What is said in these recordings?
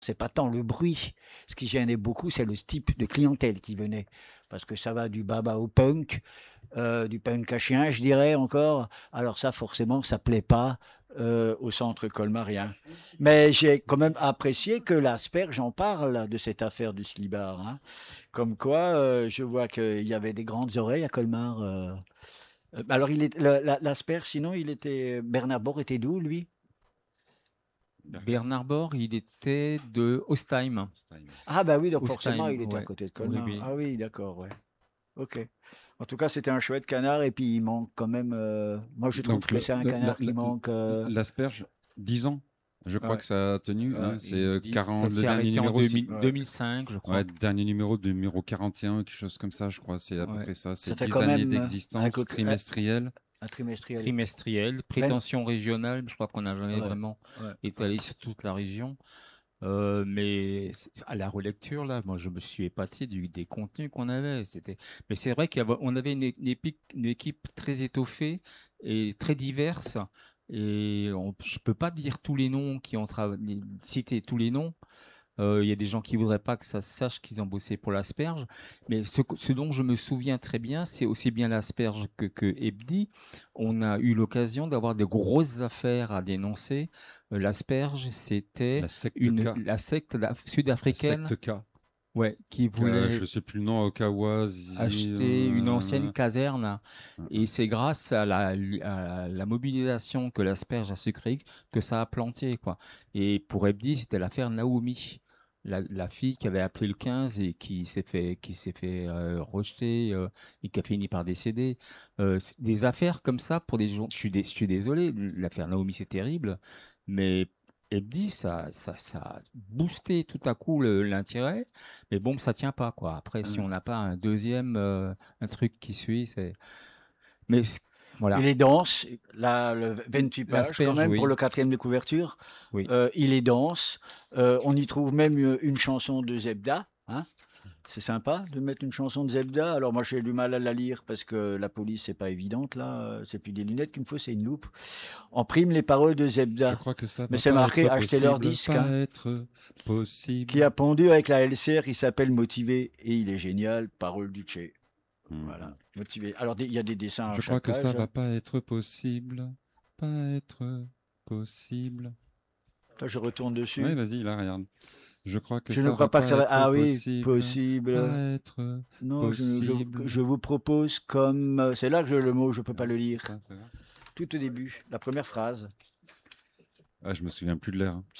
c'est pas tant le bruit. Ce qui gênait beaucoup, c'est le type de clientèle qui venait. Parce que ça va du baba au punk, du punk à chien, je dirais encore. Alors ça, forcément, ça plaît pas au centre colmarien. Mais j'ai quand même apprécié que l'Asperge en parle de cette affaire du slibard, hein. Comme quoi, je vois qu'il y avait des grandes oreilles à Colmar. Alors, l'Asperge, sinon, il était Bernard Bord était d'où, lui? Bernard Bord, il était de Ostheim. Ah bah oui, donc forcément, Ostheim, il était à ouais. côté de Oui, Colmar. oui. Ah oui, d'accord, ouais. Ok. En tout cas, c'était un chouette canard et puis il manque quand même. Moi, je trouve Donc que c'est un canard qui manque. l'asperge, 10 ans. Je crois Ouais, que ça a tenu, hein, c'est Ça 40, le s'est dernier arrêté en numéro, 2005, je ouais, crois. dernier numéro 41, quelque chose comme ça, je crois, c'est à peu Ouais. près ça. C'est ça fait 10 quand années même d'existence trimestrielle. un trimestriel. Trimestriel, Ben, prétention régionale, je crois qu'on n'a jamais ouais, vraiment ouais, ouais. étalé sur toute la région. Mais à la relecture, là, moi, je me suis épaté des contenus qu'on avait. Mais c'est vrai qu'on avait une équipe très étoffée et très diverse. Je peux pas dire tous les noms citer tous les noms. Il y a des gens qui voudraient pas que ça se sache qu'ils ont bossé pour l'asperge. Mais ce dont je me souviens très bien, c'est aussi bien l'asperge que Ebdi. On a eu l'occasion d'avoir de grosses affaires à dénoncer. L'asperge, c'était La secte K. la secte La sud-africaine, secte K. ouais, qui voulait Je sais plus le nom, Okawazi. acheter une ancienne caserne. Euh, Et c'est grâce à la mobilisation que l'asperge a su créer que ça a planté, quoi. Et pour Ebdi, c'était l'affaire Naomi, la fille qui avait appelé le 15 et qui s'est fait rejeter et qui a fini par décéder. Des affaires comme ça pour des gens. Je suis désolé, l'affaire Naomi, c'est terrible, mais Ebdi, ça a boosté tout à coup l'intérêt. Mais bon, ça tient pas, quoi. Après, si Ouais. on n'a pas un deuxième, un truc qui suit, c'est. Mais Il voilà. est dense, là, le 28 pages quand L'asperge, même pour oui. le quatrième de couverture. Oui. Il est dense. On y trouve même une chanson de Zebda, hein. C'est sympa de mettre une chanson de Zebda. Alors moi j'ai du mal à la lire parce que la police c'est pas évidente là. C'est plus des lunettes qu'il me faut, c'est une loupe. En prime les paroles de Je Zebda. crois que ça Mais va c'est pas marqué être achetez leur possible, disque, pas hein. être Qui possible. a pondu avec la LCR, il s'appelle Motivé et il est génial. Parole du Tché. Voilà, Mhm. motivé. Alors il y a des dessins à Je crois chaque que ça page. va pas être possible, pas être possible. Là je retourne Oui, dessus. vas-y, là, regarde. Je crois que Je ne ça crois va pas que pas ça va. être Ah oui, possible, pas possible. être Non, possible. je vous propose comme. C'est là que j'ai le mot, je peux pas Ouais, le c'est lire. ça, c'est ça. Tout au début, la première phrase. Ah, je me souviens plus de l'air, hein.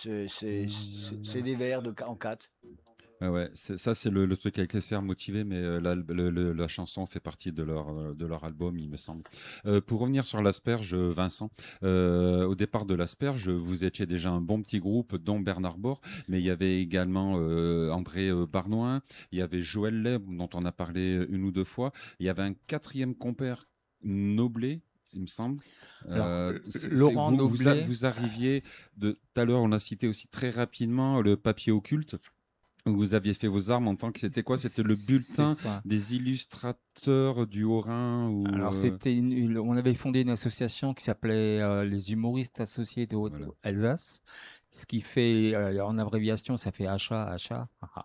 C'est des vers en quatre. Ouais, ouais, ça, c'est le truc avec les serres motivés, mais la chanson fait partie de leur album, il me semble. Pour revenir sur l'Asperge, Vincent, au départ de l'Asperge, vous étiez déjà un bon petit groupe, dont Bernard Bord, mais il y avait également André Barnoin, il y avait Joël Leb, dont on a parlé une ou deux fois, il y avait un quatrième compère, Noblet, il me semble. Alors, Laurent Noblet, Vous arriviez de tout à l'heure, on a cité aussi très rapidement le papier occulte. Vous aviez fait vos armes en tant que c'était quoi? C'était le c'est bulletin ça. des illustrateurs du Haut-Rhin ou Alors, on avait fondé une association qui s'appelait les humoristes associés de voilà. Haute-Alsace, ce qui fait, en abréviation, ça fait achat.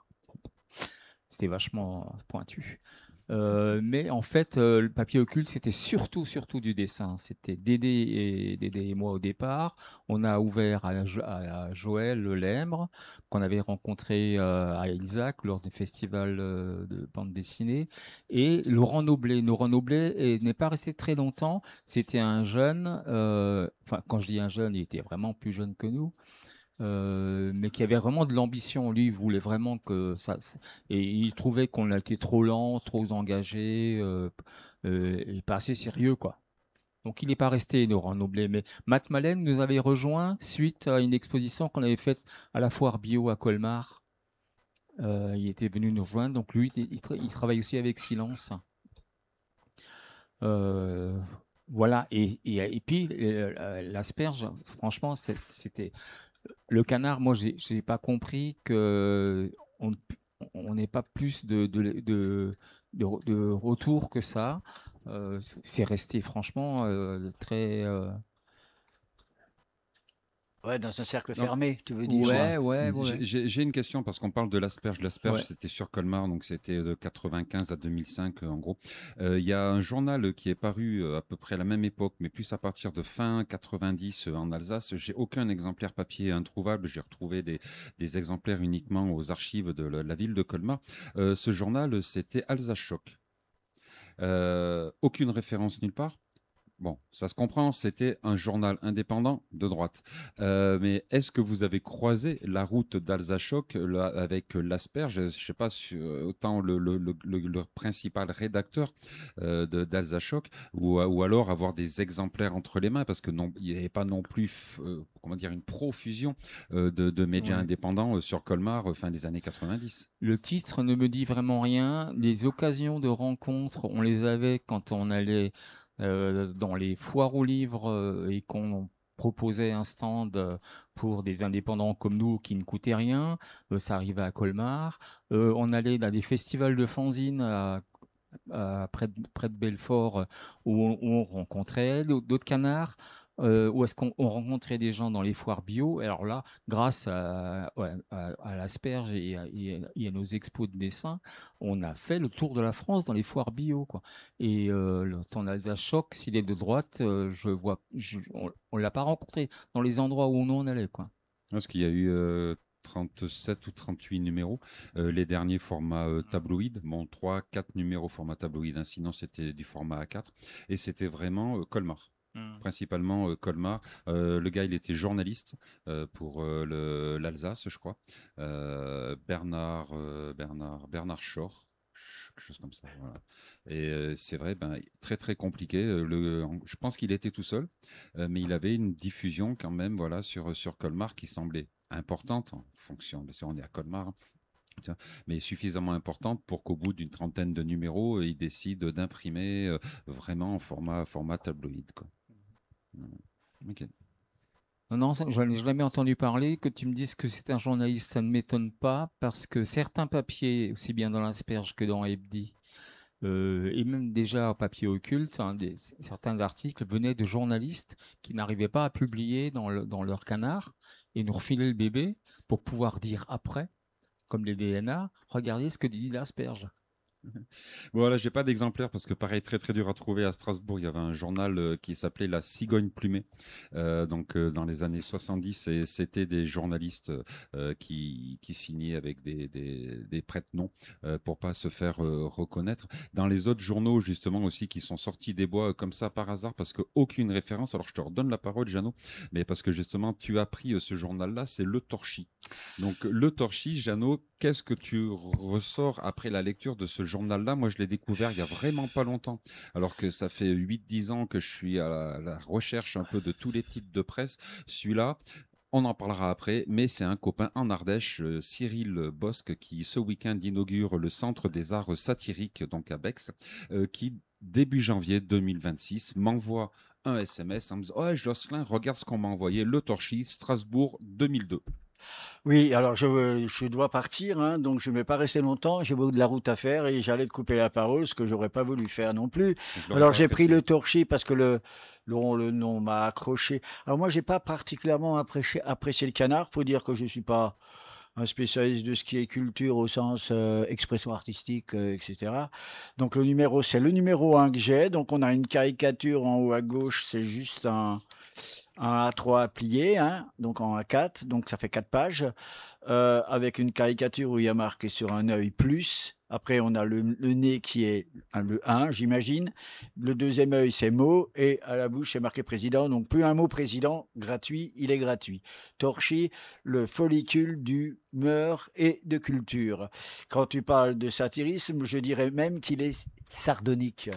C'était vachement pointu. Mais en fait, le papier occulte, c'était surtout du dessin. C'était Dédé et moi au départ. On a ouvert à Joël Lembre, qu'on avait rencontré à Ilzac lors du festival de bande dessinée. Et Laurent Noblet. Laurent Noblet n'est pas resté très longtemps. C'était un jeune, enfin, quand je dis un jeune, il était vraiment plus jeune que nous. Mais qui avait vraiment de l'ambition. Lui, il voulait vraiment que et il trouvait qu'on était trop lent, trop engagé, et pas assez sérieux, quoi. Donc il n'est pas resté, Laurent Noblet. Mais Matt Malen nous avait rejoint suite à une exposition qu'on avait faite à la foire bio à Colmar. Il était venu nous rejoindre. Donc lui, il travaille aussi avec Silence. Euh, voilà. Et puis l'asperge, franchement, c'était le canard, moi, j'ai pas compris que on n'ait pas plus de retour que ça. C'est resté franchement très. Ouais, dans un cercle Non. fermé, tu veux dire. Ouais. J'ai une question parce qu'on parle de l'asperge. L'asperge, Ouais. c'était sur Colmar, donc c'était de 95 à 2005 en gros. Il y a un journal qui est paru à peu près à la même époque, mais plus à partir de fin 90 en Alsace. J'ai aucun exemplaire papier introuvable. J'ai retrouvé des exemplaires uniquement aux archives de la ville de Colmar. Ce journal, c'était Alsace Choc. Aucune référence nulle part. Bon, ça se comprend, c'était un journal indépendant de droite. Mais est-ce que vous avez croisé la route d'Alsace-Choc avec l'asperge? Je ne sais pas, autant le principal rédacteur d'Alsace-Choc, ou alors avoir des exemplaires entre les mains, parce que non, il n'y avait pas non plus, comment dire, une profusion de médias Ouais. indépendants sur Colmar fin des années 90. Le titre ne me dit vraiment rien. Les occasions de rencontre, on les avait quand on allait dans les foires aux livres et qu'on proposait un stand pour des indépendants comme nous qui ne coûtaient rien. Ça arrivait à Colmar. On allait dans des festivals de fanzines près de Belfort où on rencontrait d'autres canards. Où est-ce qu'on rencontrait des gens dans les foires bio. Alors là, grâce à l'asperge et à nos expos de dessin, on a fait le tour de la France dans les foires bio, quoi. Et ton Alsace Choc, s'il est de droite, on l'a pas rencontré dans les endroits où on allait, quoi. Parce qu'il y a eu 37 ou 38 numéros. Les derniers formats tabloïd, bon, 3, 4 numéros format tabloïd, hein, sinon c'était du format A4. Et c'était vraiment Colmar. Principalement Colmar. Le gars, il était journaliste pour l'Alsace, je crois. Bernard Schor, quelque chose comme ça. Voilà. Et c'est vrai, ben, très très compliqué. Je pense qu'il était tout seul, mais il avait une diffusion quand même, voilà, sur Colmar qui semblait importante en fonction. Bien sûr, on est à Colmar, hein, tiens, mais suffisamment importante pour qu'au bout d'une trentaine de numéros, il décide d'imprimer vraiment en format tabloïd, quoi. Ok. Non, je n'ai jamais entendu parler. Que tu me dises que c'est un journaliste, ça ne m'étonne pas, parce que certains papiers, aussi bien dans l'Asperge que dans Hebdi, et même déjà au papier occulte, hein, certains articles venaient de journalistes qui n'arrivaient pas à publier dans leur canard et nous refilaient le bébé pour pouvoir dire après, comme les DNA, regardez ce que dit l'Asperge. Voilà, j'ai pas d'exemplaire parce que pareil, très très dur à trouver à Strasbourg. Il y avait un journal qui s'appelait La Cigogne Plumée, dans les années 70, et c'était des journalistes qui signaient avec des prête-noms pour pas se faire reconnaître. Dans les autres journaux, justement, aussi, qui sont sortis des bois comme ça par hasard, parce qu'aucune référence. Alors, je te redonne la parole, Jeannot, mais parce que justement, tu as pris ce journal-là, c'est Le Torchis. Donc, Le Torchis, Jeannot, qu'est-ce que tu ressors après la lecture de ce journal-là? Moi, je l'ai découvert il y a vraiment pas longtemps, alors que ça fait 8-10 ans que je suis à la recherche un peu de tous les titres de presse. Celui-là, on en parlera après, mais c'est un copain en Ardèche, Cyril Bosque, qui ce week-end inaugure le Centre des Arts Satiriques, donc à Bex, qui, début janvier 2026, m'envoie un SMS en me disant: « Oh, Jocelyn, regarde ce qu'on m'a envoyé, Le Torchis, Strasbourg 2002. » Oui, alors je dois partir, hein, donc je ne vais pas rester longtemps. J'ai beaucoup de la route à faire et j'allais te couper la parole, ce que j'aurais pas voulu faire non plus. Je l'aurais Alors pas j'ai pris apprécié. Le Torchis parce que le nom m'a accroché. Alors moi, j'ai pas particulièrement apprécié le canard. Faut dire que je suis pas un spécialiste de ce qui est culture au sens expression artistique, etc. Donc c'est le numéro 1 que j'ai. Donc on a une caricature en haut à gauche, c'est juste un A3 plié, hein, donc en A4, donc ça fait 4 pages, avec une caricature où il y a marqué sur un œil plus. Après, on a le nez qui est le 1, j'imagine. Le deuxième œil, c'est mot, et à la bouche, c'est marqué président. Donc, plus un mot président, gratuit, il est gratuit. Torchis, le follicule d'humeur et de culture. Quand tu parles de satirisme, je dirais même qu'il est sardonique.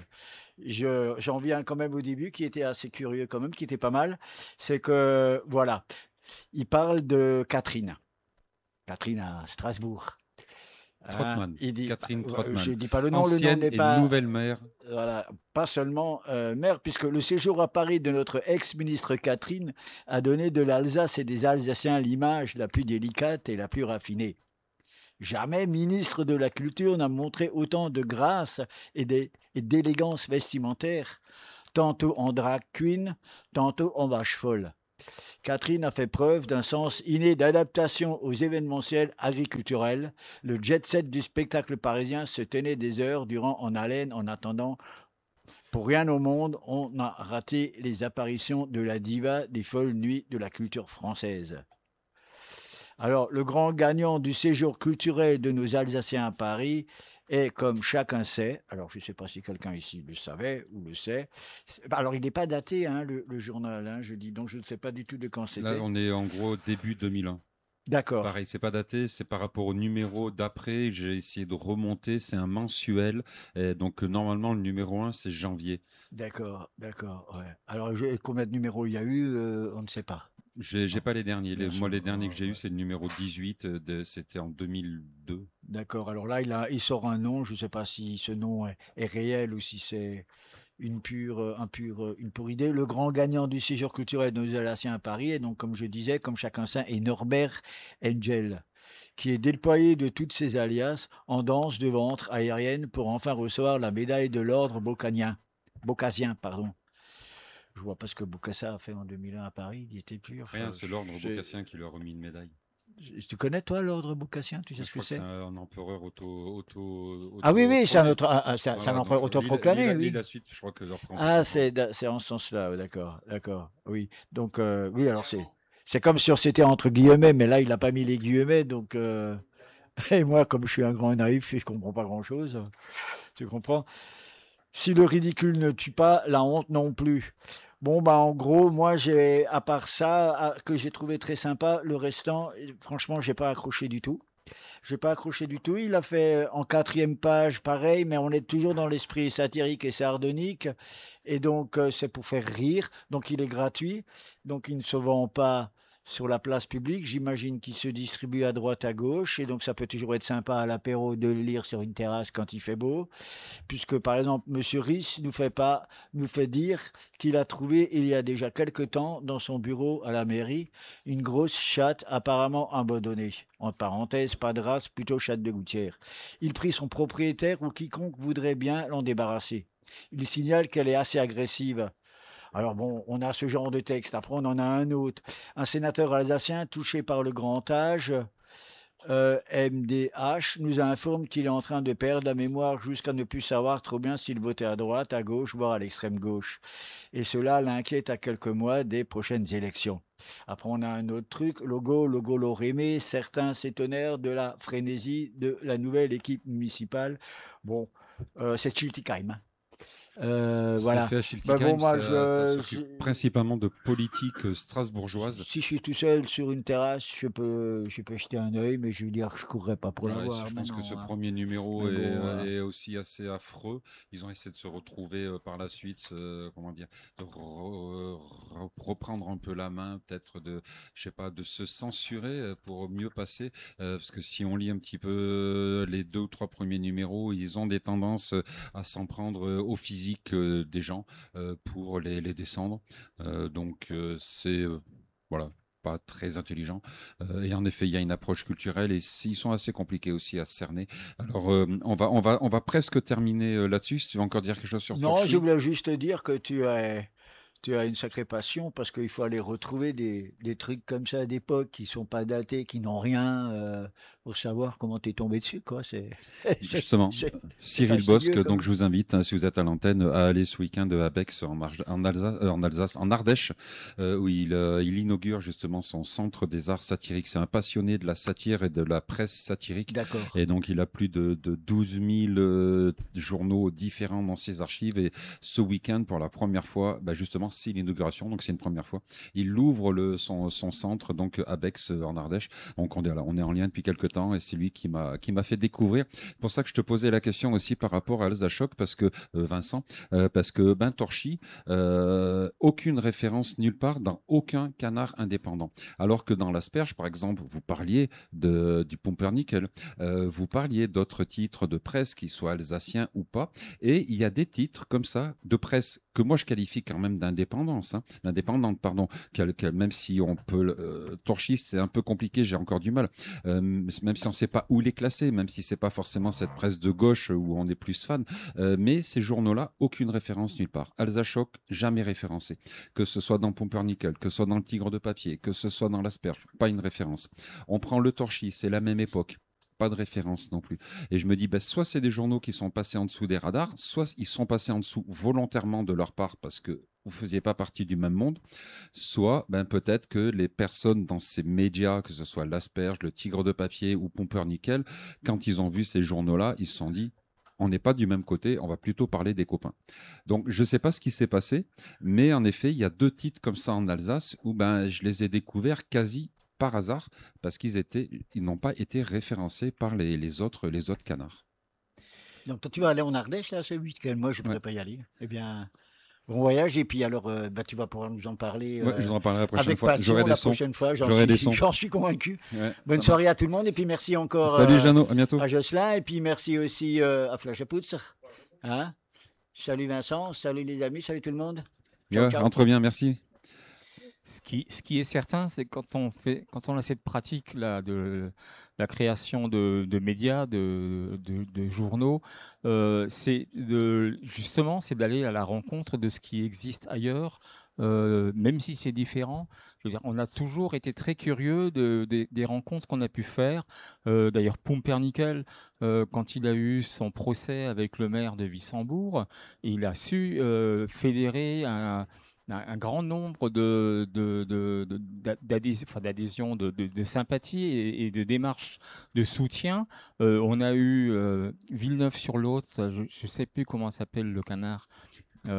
J'en viens quand même au début, qui était assez curieux quand même, qui était pas mal. C'est que, voilà, il parle de Catherine. Catherine à Strasbourg. Hein, Trottmann, il dit, Catherine je Trottmann, dis pas le nom ancienne n'est et pas, nouvelle maire. voilà, pas seulement maire, puisque le séjour à Paris de notre ex-ministre Catherine a donné de l'Alsace et des Alsaciens l'image la plus délicate et la plus raffinée. Jamais ministre de la Culture n'a montré autant de grâce et d'élégance vestimentaire, tantôt en drag queen, tantôt en vache folle. Catherine a fait preuve d'un sens inné d'adaptation aux événementiels agriculturels. Le jet-set du spectacle parisien se tenait des heures durant en haleine en attendant. Pour rien au monde, on a raté les apparitions de la diva des folles nuits de la culture française. Alors, le grand gagnant du séjour culturel de nos Alsaciens à Paris est, comme chacun sait, alors je ne sais pas si quelqu'un ici le savait ou le sait, alors il n'est pas daté, hein, le journal, hein, je dis, donc je ne sais pas du tout de quand Là, c'était. on est en gros début 2001. D'accord, Pareil, c'est pas daté, c'est par rapport au numéro d'après. J'ai essayé de remonter, c'est un mensuel. Et donc, normalement, le numéro 1, c'est janvier. d'accord, ouais. Alors, combien de numéros il y a eu, on ne sait pas. J'ai Non, pas les derniers. bien Moi, sûr, les derniers que j'ai eu, ouais. c'est le numéro 18. C'était en 2002. D'accord, alors là, il sort un nom, je ne sais pas si ce nom est réel ou si c'est une pure idée. Le grand gagnant du séjour culturel de nos Alsaciens à Paris est donc, comme je disais, comme chacun sait, est Norbert Engel, qui est déployé de toutes ses alias en danse de ventre aérienne pour enfin recevoir la médaille de l'ordre Bocasien, pardon. Je vois pas ce que Bocassa a fait en 2001 à Paris, il y était plus. Rien, Enfin, c'est l'ordre Bocassien qui lui a remis une médaille. tu connais toi l'ordre Bocassien, tu sais Moi, ce je que crois que c'est c'est? un empereur Ah oui, oui, c'est un auto-trôné. autre, c'est un Voilà, empereur donc autoproclamé, lis oui. la suite, je crois que après on peut Ah, comprendre. c'est en ce sens-là, d'accord, oui. Donc, oui, alors c'est comme si c'était entre guillemets, mais là, il n'a pas mis les guillemets, donc, et moi, comme je suis un grand naïf, je comprends pas grand-chose, tu comprends? Si le ridicule ne tue pas, la honte non plus. Bon, bah, en gros, moi, à part ça, que j'ai trouvé très sympa, le restant, franchement, j'ai pas accroché du tout. J'ai pas accroché du tout. Il a fait en quatrième page, pareil, mais on est toujours dans l'esprit satirique et sardonique. Et donc, c'est pour faire rire. Donc, il est gratuit. Donc, il ne se vend pas sur la place publique. J'imagine qu'il se distribue à droite, à gauche. Et donc, ça peut toujours être sympa à l'apéro de le lire sur une terrasse quand il fait beau. Puisque, par exemple, Monsieur Riss nous fait dire qu'il a trouvé, il y a déjà quelque temps, dans son bureau à la mairie, une grosse chatte apparemment abandonnée. Entre parenthèses, pas de race, plutôt chatte de gouttière. Il prie son propriétaire ou quiconque voudrait bien l'en débarrasser. Il signale qu'elle est assez agressive. Alors bon, on a ce genre de texte. Après, on en a un autre. Un sénateur alsacien touché par le grand âge, MDH, nous informe qu'il est en train de perdre la mémoire jusqu'à ne plus savoir trop bien s'il votait à droite, à gauche, voire à l'extrême gauche. Et cela l'inquiète à quelques mois des prochaines élections. Après, on a un autre truc, logo Lorémé. Certains s'étonnèrent de la frénésie de la nouvelle équipe municipale. Bon, c'est Chiltigheim, hein. C'est Voilà. fait à Ben bon, Schiltigheim, moi, ça s'occupe principalement de politique strasbourgeoise. si je suis tout seul sur une terrasse, je peux jeter un œil, mais je veux dire que je courrais pas pour la Ouais, voir je pense que ce maintenant, hein. premier numéro Mais bon, est aussi assez affreux. Ils ont essayé de se retrouver par la suite, comment dire, de reprendre un peu la main, peut-être je sais pas, de se censurer pour mieux passer. Parce que si on lit un petit peu les 2 ou 3 premiers numéros, ils ont des tendances à s'en prendre au physique des gens pour les descendre. C'est voilà, pas très intelligent. Et en effet, il y a une approche culturelle et ils sont assez compliqués aussi à cerner. Alors, on va presque terminer là-dessus. Si tu veux encore dire quelque chose sur non, je Torchy. voulais juste dire que tu as une sacrée passion parce qu'il faut aller retrouver des trucs comme ça d'époque qui sont pas datés, qui n'ont rien, pour savoir comment t'es tombé dessus, quoi. C'est, Justement, c'est Cyril fastidieux Bosque, donc comme. je vous invite, hein, si vous êtes à l'antenne, à aller ce week-end à Bex en Alsace, en Ardèche, où il inaugure justement son centre des arts satiriques. C'est un passionné de la satire et de la presse satirique. D'accord. Et donc, il a plus de 12 000 journaux différents dans ses archives. Et ce week-end, pour la première fois, bah, justement, c'est l'inauguration, donc c'est une première fois. Il ouvre son centre donc à Bex en Ardèche. Donc, on est en lien depuis quelques temps et c'est lui qui m'a fait découvrir. C'est pour ça que je te posais la question aussi par rapport à Elsa Choc, parce que Vincent, parce que Ben Torchy, aucune référence nulle part dans aucun canard indépendant. Alors que dans l'Asperge, par exemple, vous parliez du Pumpernickel, vous parliez d'autres titres de presse, qu'ils soient alsaciens ou pas, et il y a des titres comme ça de presse que moi je qualifie quand même d'indépendants l'indépendance, l'indépendante, pardon, même si on peut torchiste, c'est un peu compliqué, j'ai encore du mal, même si on ne sait pas où les classer, même si c'est pas forcément cette presse de gauche où on est plus fan, mais ces journaux-là, aucune référence nulle part. Alsace Choc, jamais référencé, que ce soit dans Pumpernickel, que ce soit dans le Tigre de papier, que ce soit dans l'Asperge, pas une référence. On prend le Torchy, c'est la même époque. Pas de référence non plus. Et je me dis, soit c'est des journaux qui sont passés en dessous des radars, soit ils sont passés en dessous volontairement de leur part parce que vous ne faisiez pas partie du même monde, soit peut-être que les personnes dans ces médias, que ce soit l'Asperge, le Tigre de papier ou Pumpernickel, quand ils ont vu ces journaux-là, ils se sont dit, on n'est pas du même côté, on va plutôt parler des copains. Donc je ne sais pas ce qui s'est passé, mais en effet, il y a 2 titres comme ça en Alsace où je les ai découverts quasi par hasard, parce qu'ils n'ont pas été référencés par les autres canards. Donc toi, tu vas aller en Ardèche là ce week-end. Moi, je ne pourrais pas y aller. Eh bien, bon voyage. Et puis alors, tu vas pouvoir nous en parler je vous en parlerai la prochaine avec fois. passion la prochaine fois. J'en suis convaincu. Ouais, bonne soirée à tout le monde. Et puis merci encore salut Jeannot, à bientôt. À Jocelyn. Et puis merci aussi à Flash Putz. Salut Vincent, salut les amis, salut tout le monde. Ciao, ciao. Entre bien, merci. Ce qui est certain, c'est que quand on a cette pratique là de la création de médias, de journaux, c'est d'aller à la rencontre de ce qui existe ailleurs, même si c'est différent. Je veux dire, on a toujours été très curieux des rencontres qu'on a pu faire. D'ailleurs, Pumpernickel, quand il a eu son procès avec le maire de Wissembourg, il a su fédérer un grand nombre d'adhésions, de sympathie et de démarches de soutien. On a eu Villeneuve-sur-Lot, je ne sais plus comment s'appelle le canard. Ça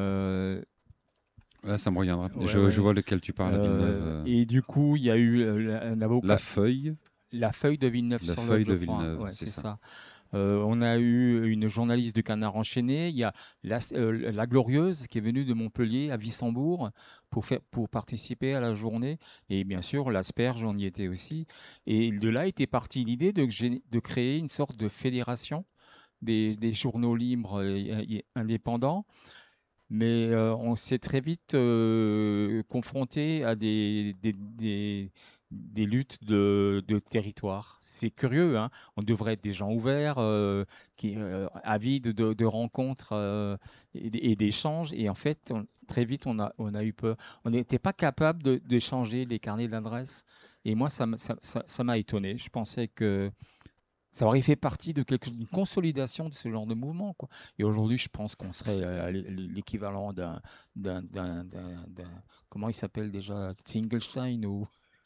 me reviendra. Je vois lequel tu parles. Villeneuve. Et du coup, il y a eu un avocat. La feuille de Villeneuve-sur-Lot. C'est ça. On a eu une journaliste du Canard enchaîné. Il y a la Glorieuse qui est venue de Montpellier à Wissembourg pour participer à la journée. Et bien sûr, l'Asperge, on y était aussi. Et de là était partie l'idée de créer une sorte de fédération des journaux libres et indépendants. Mais on s'est très vite confronté à des luttes de territoire. C'est curieux, hein. On devrait être des gens ouverts, avides de rencontres et d'échanges. Et en fait, très vite, on a eu peur. On n'était pas capable de changer les carnets d'adresses. Et moi, ça m'a étonné. Je pensais que ça aurait fait partie d'une consolidation de ce genre de mouvement, quoi. Et aujourd'hui, je pense qu'on serait l'équivalent d'un comment il s'appelle déjà, Singlestein, ou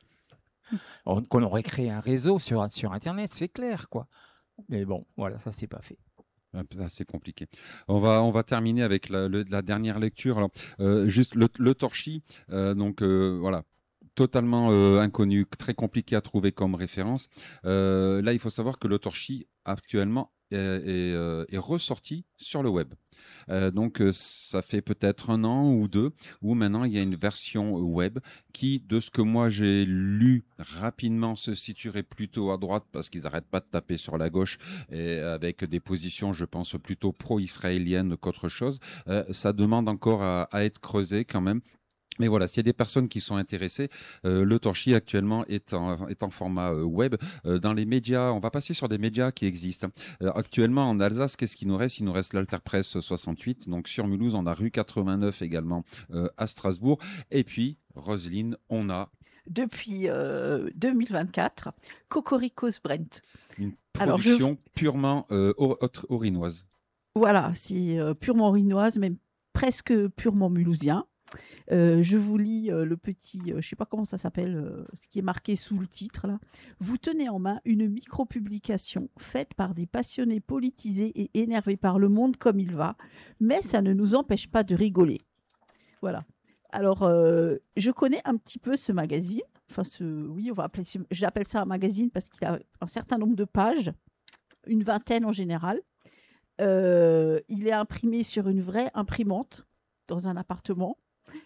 qu'on aurait créé un réseau sur Internet, c'est clair, quoi. Mais bon, voilà, ça c'est pas fait. C'est compliqué. On va terminer avec la dernière lecture. Alors, juste le Torchy. Voilà. Totalement inconnu, très compliqué à trouver comme référence. Là, il faut savoir que le Torchy, actuellement, est ressorti sur le web. Donc, ça fait peut-être 1 an ou 2 où maintenant, il y a une version web qui, de ce que moi j'ai lu rapidement, se situerait plutôt à droite parce qu'ils n'arrêtent pas de taper sur la gauche et avec des positions, je pense, plutôt pro-israéliennes qu'autre chose. Ça demande encore à être creusé quand même. Mais voilà, s'il y a des personnes qui sont intéressées, le Torchy actuellement est en format web. Dans les médias, on va passer sur des médias qui existent. Actuellement, en Alsace, qu'est-ce qu'il nous reste? Il nous reste l'Alterpresse 68. Donc sur Mulhouse, on a rue 89 également à Strasbourg. Et puis, Roselyne, on a... Depuis 2024, Cocorico's Brent. Une production purement orinoise. Voilà, c'est purement orinoise, même presque purement mulhousien. Je vous lis le petit, je ne sais pas comment ça s'appelle, ce qui est marqué sous le titre là. Vous tenez en main une micro-publication faite par des passionnés politisés et énervés par le monde comme il va, mais ça ne nous empêche pas de rigoler. Voilà. Alors, je connais un petit peu ce magazine. Enfin, j'appelle ça un magazine parce qu'il a un certain nombre de pages, une vingtaine en général. Il est imprimé sur une vraie imprimante dans un appartement.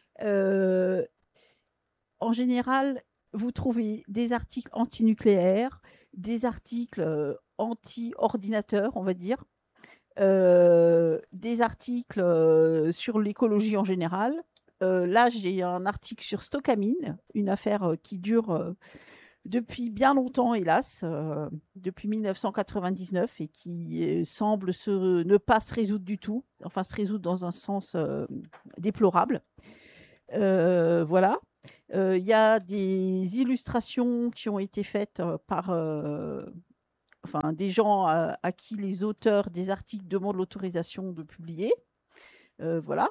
En général, vous trouvez des articles anti-nucléaires, des articles anti-ordinateur, on va dire, des articles sur l'écologie en général, là, j'ai un article sur Stockamine, une affaire qui dure depuis bien longtemps, hélas, depuis 1999 et qui semble ne pas se résoudre du tout, enfin se résoudre dans un sens déplorable. Voilà. Il y a des illustrations qui ont été faites par des gens à qui les auteurs des articles demandent l'autorisation de publier. Voilà.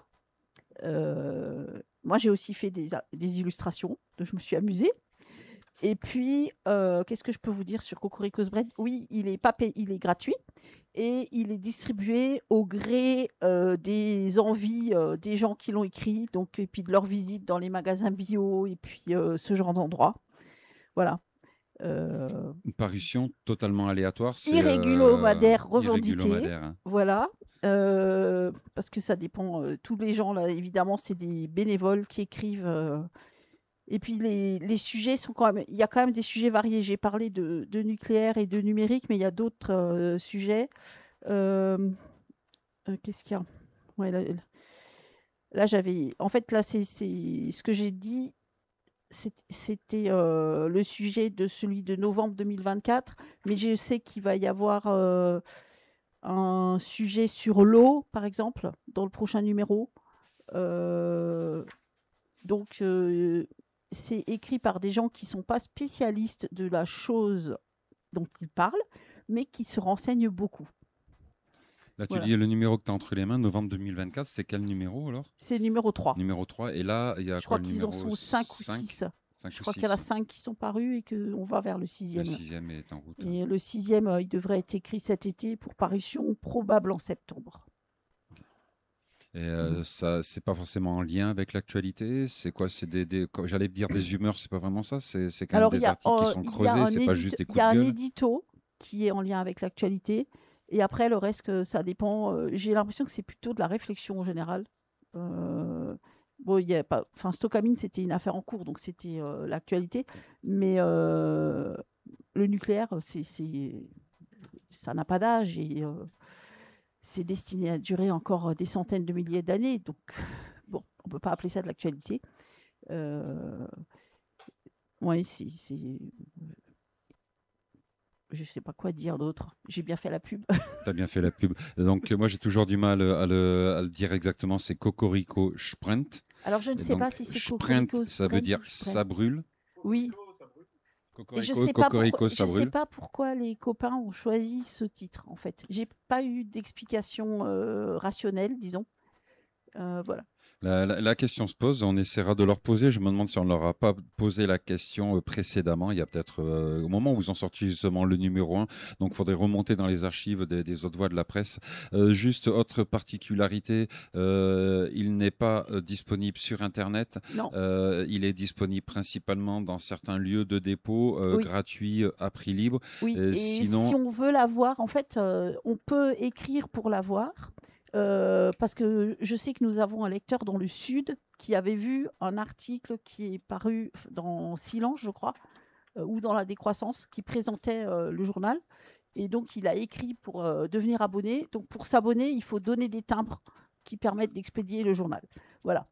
Moi, j'ai aussi fait des illustrations, donc je me suis amusée. Et puis, qu'est-ce que je peux vous dire sur Cocorico's Bread? Oui, il est gratuit et il est distribué au gré des envies des gens qui l'ont écrit, donc, et puis de leur visite dans les magasins bio et puis ce genre d'endroit. Voilà. Une parution totalement aléatoire. C'est irrégulomadaire revendiqué. irrégulomadaire, hein. Voilà. Parce que ça dépend. Tous les gens, là, évidemment, c'est des bénévoles qui écrivent. Et puis les sujets sont quand même. Il y a quand même des sujets variés. J'ai parlé de nucléaire et de numérique, mais il y a d'autres sujets. Qu'est-ce qu'il y a? Ouais, là, j'avais. En fait, là, c'est ce que j'ai dit. C'était le sujet de celui de novembre 2024, mais je sais qu'il va y avoir un sujet sur l'eau, par exemple, dans le prochain numéro. Donc, c'est écrit par des gens qui ne sont pas spécialistes de la chose dont ils parlent, mais qui se renseignent beaucoup. Là, tu Voilà. dis le numéro que tu as entre les mains, novembre 2024, c'est quel numéro alors? C'est le numéro 3. Numéro 3. Et là, il y a Je quoi crois le qu'ils en numéro sont 5 ou 6. 5 Je ou crois 6. qu'il y en a 5 qui sont parus et qu'on va vers le 6e. Le 6e est en route. Et le 6e, il devrait être écrit cet été pour parution probable en septembre. Et ça, c'est pas forcément en lien avec l'actualité. C'est quoi? C'est j'allais dire des humeurs, c'est pas vraiment ça. C'est quand même des articles qui sont creusés. C'est pas juste des coups de gueule. Il y a un édito qui est en lien avec l'actualité. Et après, le reste, ça dépend. J'ai l'impression que c'est plutôt de la réflexion en général. Bon, il y a pas. Enfin, Stockamine, c'était une affaire en cours, donc c'était l'actualité. Mais le nucléaire, ça n'a pas d'âge et c'est destiné à durer encore des centaines de milliers d'années. Donc, bon, on ne peut pas appeler ça de l'actualité. Oui, je ne sais pas quoi dire d'autre. J'ai bien fait la pub. Tu as bien fait la pub. Donc, moi, j'ai toujours du mal à le dire exactement. C'est Cocorico Sprint. Alors, je ne sais pas si c'est Sprint, Cocorico ça veut dire ça brûle. Oui. Cocorico, Et je ne sais pas pourquoi les copains ont choisi ce titre, en fait. J'ai pas eu d'explication rationnelle, disons. Voilà. La question se pose, on essaiera de leur poser. Je me demande si on ne leur a pas posé la question précédemment. Il y a peut-être au moment où ils ont sorti justement le numéro 1. Donc, il faudrait remonter dans les archives des autres voix de la presse. Juste autre particularité, il n'est pas disponible sur Internet. Non. Il est disponible principalement dans certains lieux de dépôt gratuits à prix libre. Oui. Et sinon, si on veut l'avoir, en fait, on peut écrire pour l'avoir. Parce que je sais que nous avons un lecteur dans le Sud qui avait vu un article qui est paru dans Silence, je crois, ou dans La Décroissance, qui présentait le journal. Et donc, il a écrit pour devenir abonné. Donc, pour s'abonner, il faut donner des timbres qui permettent d'expédier le journal. Voilà.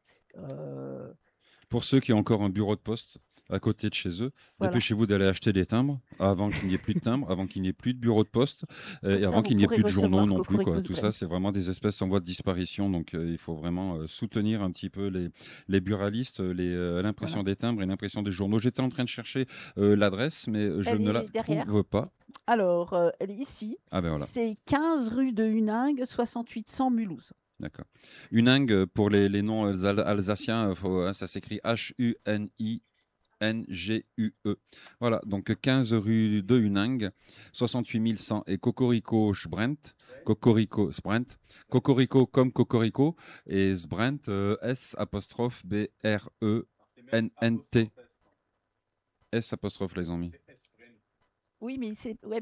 Pour ceux qui ont encore un bureau de poste à côté de chez eux, dépêchez-vous d'aller acheter des timbres avant qu'il n'y ait plus de timbres, avant qu'il n'y ait plus de bureau de poste et avant qu'il n'y ait plus de journaux non plus. Tout ça, c'est vraiment des espèces en voie de disparition. Donc, il faut vraiment soutenir un petit peu les buralistes, l'impression des timbres et l'impression des journaux. J'étais en train de chercher l'adresse, mais je ne la trouve pas. Alors, elle est ici. Ah ben voilà. C'est 15 rue de Huningue, 68 100 Mulhouse. D'accord. Huningue, pour les noms alsaciens, ça s'écrit H-U-N-I. N-G-U-E. Voilà, donc 15 rue de Huningue, 68 100 et Cocorico Sprint. Cocorico Sprint. Cocorico comme Cocorico et Sprint S apostrophe B-R-E-N-N-T. S apostrophe, les ont mis. Oui, mais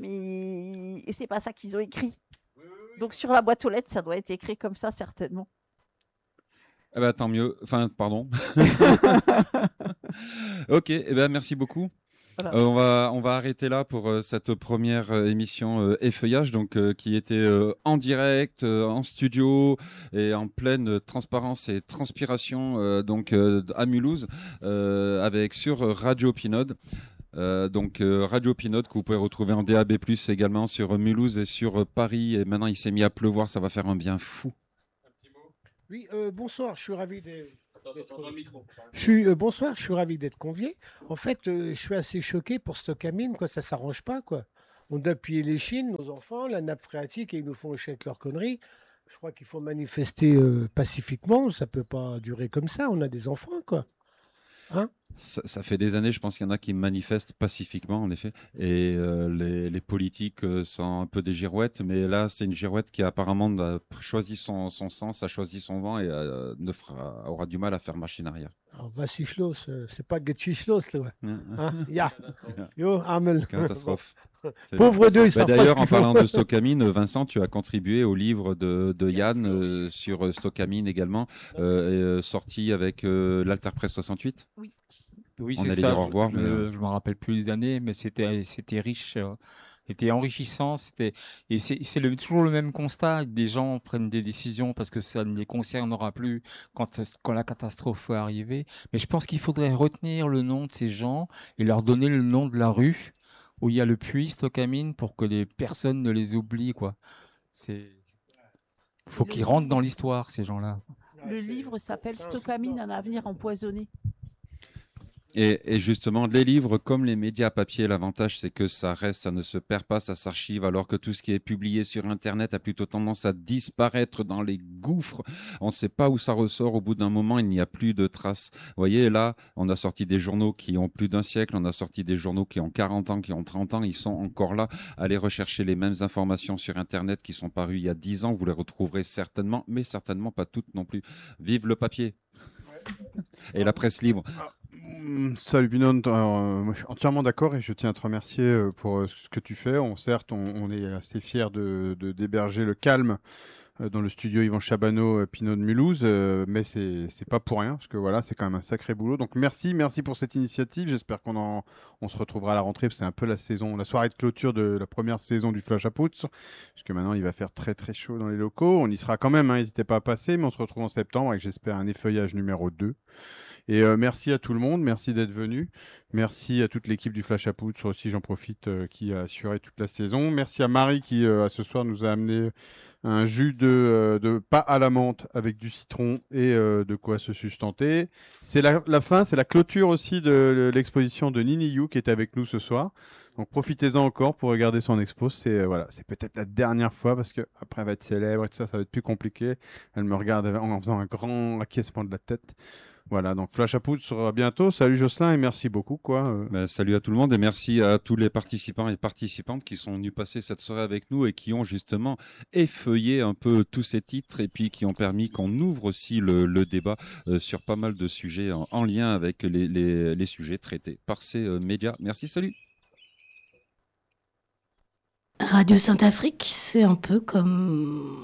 c'est pas ça qu'ils ont écrit. Donc sur la boîte aux lettres, ça doit être écrit comme ça, certainement. Eh ben, tant mieux. Enfin, pardon. Ok, eh ben, merci beaucoup. Voilà. On va arrêter là pour cette première émission Effeuillage, donc qui était en direct, en studio et en pleine transparence et transpiration à Mulhouse avec sur Radio Pinode. Radio Pinode que vous pouvez retrouver en DAB+ également sur Mulhouse et sur Paris. Et maintenant il s'est mis à pleuvoir, ça va faire un bien fou. Oui, bonsoir, je suis ravi d'être. Bonsoir, je suis ravi d'être convié. En fait, je suis assez choqué pour Stockamine, quoi. Ça s'arrange pas, quoi. On doit piller les Chines, nos enfants, la nappe phréatique, et ils nous font chier avec leurs conneries. Je crois qu'il faut manifester pacifiquement. Ça peut pas durer comme ça. On a des enfants, quoi. Hein? Ça fait des années, je pense qu'il y en a qui manifestent pacifiquement, en effet. Et les politiques sont un peu des girouettes. Mais là, c'est une girouette qui apparemment a choisi son sens, a choisi son vent et aura du mal à faire machine arrière. Alors, was ist los? C'est pas get los, là. Hein? Ja. Yo, Amel. Catastrophe. Pauvres deux, ils savent pas ce D'ailleurs, qu'ils en font. parlant de Stockamine, Vincent, tu as contribué au livre de Yann sur Stockamine également, sorti avec l'Alterpresse 68. Oui, On c'est allait ça. dire au revoir, Je mais, ne me rappelle plus les années, mais c'était riche, c'était enrichissant. Et c'est toujours le même constat. Des gens prennent des décisions parce que ça ne les concernera plus quand la catastrophe va arriver. Mais je pense qu'il faudrait retenir le nom de ces gens et leur donner le nom de la rue où il y a le puits Stockamine pour que les personnes ne les oublient, quoi. Faut qu'ils rentrent dans l'histoire, ces gens-là. Le livre s'appelle Stockamine, un avenir empoisonné. Et justement, les livres comme les médias papier, l'avantage c'est que ça reste, ça ne se perd pas, ça s'archive, alors que tout ce qui est publié sur Internet a plutôt tendance à disparaître dans les gouffres. On ne sait pas où ça ressort. Au bout d'un moment, il n'y a plus de traces. Vous voyez, là, on a sorti des journaux qui ont plus d'un siècle, on a sorti des journaux qui ont 40 ans, qui ont 30 ans, ils sont encore là. Allez rechercher les mêmes informations sur Internet qui sont parues il y a 10 ans, vous les retrouverez certainement, mais certainement pas toutes non plus. Vive le papier et la presse libre. Salut Binone, moi je suis entièrement d'accord et je tiens à te remercier pour ce que tu fais. Certes, on est assez fiers d'héberger le calme dans le studio Yvan Chabanot, Pinot de Mulhouse, mais c'est pas pour rien parce que voilà, c'est quand même un sacré boulot. Donc merci pour cette initiative. J'espère on se retrouvera à la rentrée parce que c'est un peu la soirée de clôture de la première saison du Flash à Poutre, puisque maintenant il va faire très très chaud dans les locaux. On y sera quand même, n'hésitez pas à passer, mais on se retrouve en septembre avec j'espère un effeuillage numéro 2. Et merci à tout le monde, merci d'être venu. Merci à toute l'équipe du Flash à Poutre aussi, j'en profite, qui a assuré toute la saison. Merci à Marie qui, ce soir, nous a amené un jus de pas à la menthe avec du citron et de quoi se sustenter. C'est la fin, c'est la clôture aussi de l'exposition de Nini You qui est avec nous ce soir. Donc profitez-en encore pour regarder son expo. C'est peut-être la dernière fois parce que après elle va être célèbre et tout ça, ça va être plus compliqué. Elle me regarde en faisant un grand acquiescement de la tête. Voilà, donc Flash à Poutre sera bientôt. Salut Jocelyn et merci beaucoup. Salut à tout le monde et merci à tous les participants et participantes qui sont venus passer cette soirée avec nous et qui ont justement effeuillé un peu tous ces titres et puis qui ont permis qu'on ouvre aussi le débat sur pas mal de sujets en lien avec les sujets traités par ces médias. Merci, salut. Radio Sainte-Afrique, c'est un peu comme